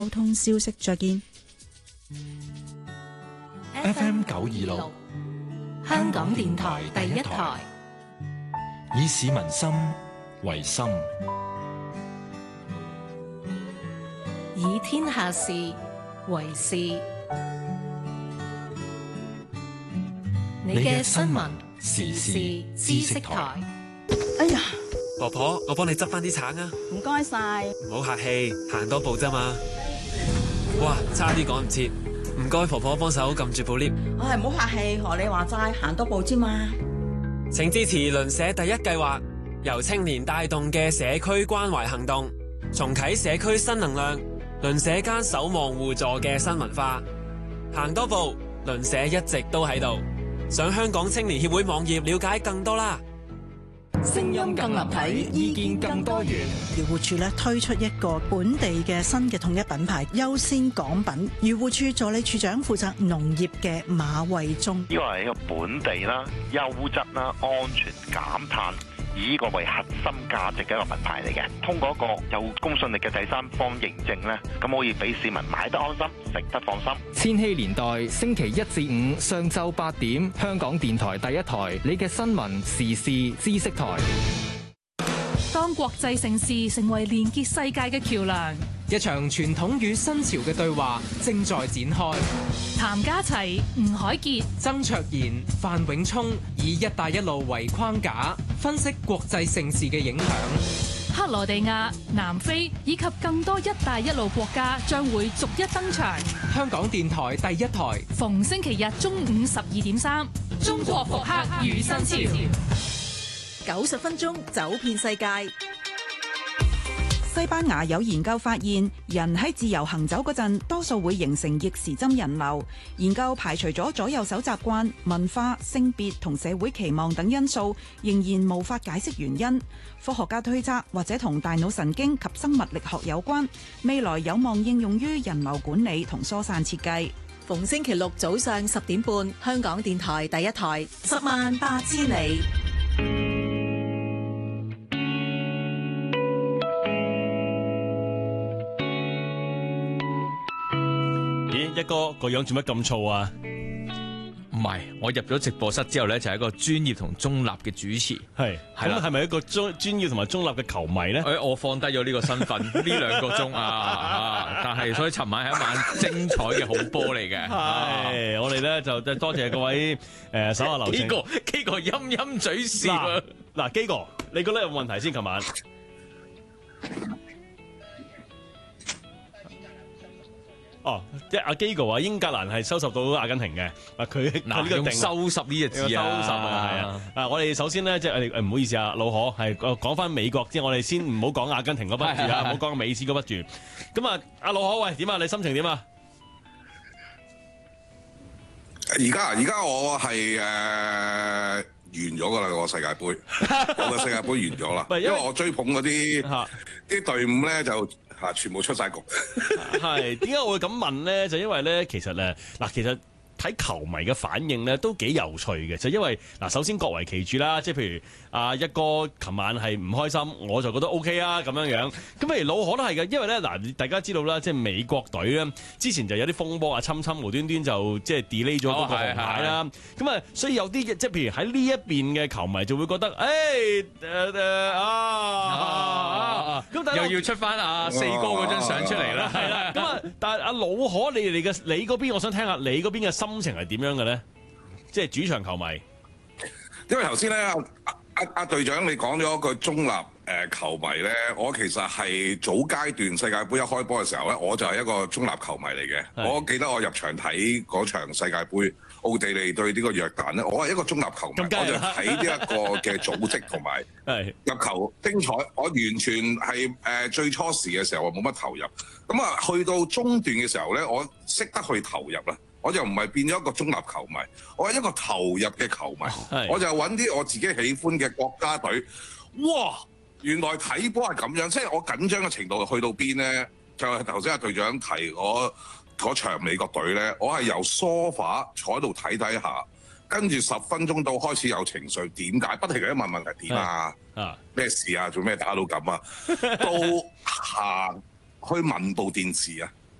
交通消息再見。 FM 926 香港電台第一台， 以市民心為心， 以天下事為事。你嘅新聞時事知識台。 哎呀， 婆婆，我幫你執翻啲橙啊！ 唔該晒。 唔好客氣，行多步啫嘛。哇，差啲趕唔切，唔該婆婆幫手撳住部 lift。 唉，唔好客氣，學你話齋，行多步啫嘛。 請支持鄰舍第一計劃，由青年帶動嘅社區關懷行動，重啟社區新能量，鄰舍間守望互助嘅新文化。行多步，鄰舍一直都喺度。上香港青年協會網頁了解更多啦。 聲音更立體，意見更多元。 漁護署推出一個本地嘅新嘅統一品牌優先港品。漁護署助理處長負責農業嘅馬慧忠， 呢個係一個本地啦、優質啦、安全、減碳，以呢個為核心價值嘅一個品牌嚟嘅。通過一個有公信力嘅第三方認證咧，咁可以俾市民買得安心、食得放心。 千禧年代星期一至五上晝8點，香港電台第一台，你嘅新聞時事知識台。 當國際盛事成為連結世界嘅橋樑， 一場傳統與新潮嘅對話正在展開。 譚家齊、吳海傑、 曾卓賢、范永聰以一帶一路為框架，分析國際盛事嘅影響。 克羅地亞、南非以及更多一帶一路國家將會逐一登場。 香港電台第一台， 逢星期日中午12:3，中國復刻與新潮 ，90分鐘走遍世界。 西班牙有研究發現，人喺自由行走嗰陣，多數會形成逆時針人流。研究排除咗左右手習慣、文化、性別同社會期望等因素，仍然無法解釋原因。科學家推測，或者同大腦神經及生物力學有關，未來有望應用於人流管理同疏散設計。 逢星期六早上10點半，香港電台第一台，108000里。 一哥個樣做乜咁燥啊？ 唔係，我入咗直播室之後咧，就係一個專業同中立嘅主持。 係咁，係咪一個專業同埋中立嘅球迷咧？ 我放低咗呢個身份呢2個鐘但係所以尋晚係一晚精彩嘅好波嚟嘅。 係我哋咧就多謝各位手下留情。 基哥陰陰嘴笑嗱，基哥，你覺得有冇問題先？琴晚。哦，即係阿基哥話英格蘭係收拾到阿根廷嘅，佢呢個定收拾呢隻字啊， 收拾啊，係啊！我哋首先咧，即係唔好意思啊，老何係講翻美國，即係我哋先唔好講阿根廷嗰筆住啊，唔好講美斯嗰筆住。咁啊，阿老何喂，點啊？你心情點啊？ 而家我係完咗㗎啦，個世界盃，我個世界盃完咗啦，因為我追捧嗰啲隊伍咧就。全部出晒局。 係點解我會咁問咧？就因為咧，其實睇球迷嘅反應咧都幾有趣嘅，就因為首先各為其主啦，即係譬如一哥琴晚係唔開心，我就覺得 OK 啊咁樣。咁譬如老可都係嘅，因為咧大家知道啦，即係美國隊咧之前就有啲風波啊，侵無端端就即係 delay 咗嗰個紅牌啦。咁所以有啲即係譬如喺呢一邊嘅球迷就會覺得咁又要出翻四哥嗰張相出嚟啦。 係啦，咁但係阿老可你嗰邊，我想聽下你嗰邊嘅心情係點樣嘅咧？即係主場球迷， 因為頭先咧阿隊長你講咗個中立球迷咧，我其實係早階段世界盃一開波嘅時候咧，我就係一個中立球迷嚟嘅。我記得我入場睇嗰場世界盃奧地利對呢個約旦咧，我係一個中立球迷，我就睇呢一個嘅組織同埋入球精彩。我完全係最初時嘅時候我冇乜投入，咁啊去到中段嘅時候咧，我識得去投入啦。我就唔係變咗一個中立球迷，我係一個投入嘅球迷。我就揾啲我自己喜歡嘅國家隊。哇！原來睇波係咁樣，即係我緊張嘅程度去到邊咧？就係頭先阿隊長提嗰場美國隊咧，我係由梳化坐喺度睇下，跟住10分鐘到開始有情緒，點解？不停咁問題點啊？咩事啊？做咩打到咁啊？到行去問部電視啊！